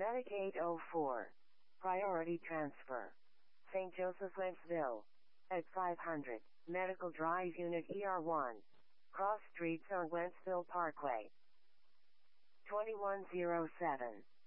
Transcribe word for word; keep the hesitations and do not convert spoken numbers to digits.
Medic eight oh four. Priority transfer. Saint Joseph, Wentzville. At five hundred. Medical Drive Unit E R one. Cross Streets on Wentzville Parkway. twenty-one oh seven.